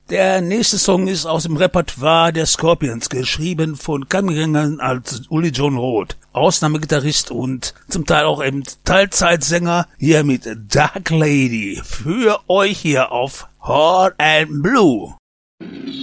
Der nächste Song ist aus dem Repertoire der Scorpions, geschrieben von Kammergängern als Uli John Roth, Ausnahmegitarrist und zum Teil auch eben Teilzeitsänger, hier mit Dark Lady für euch hier auf Hot and Blue.